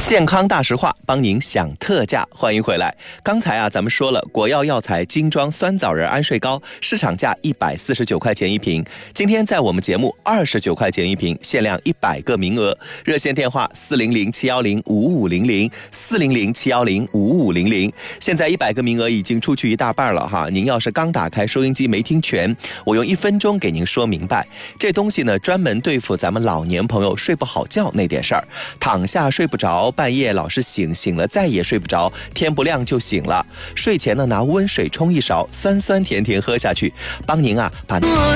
健康大实话，帮您享特价，欢迎回来。刚才咱们说了国药药材精装酸枣仁安睡膏，市场价149块钱一瓶，今天在我们节目29块钱一瓶，限量100个名额。热线电话400-710-5500，400-710-5500。现在100个名额已经出去一大半了哈，您要是刚打开收音机没听全，我用1分钟给您说明白。这东西呢，专门对付咱们老年朋友睡不好觉那点事儿，躺下睡不着，半夜老是醒，醒了再也睡不着，天不亮就醒了。睡前呢，拿温水冲一勺，酸酸甜甜喝下去，帮您把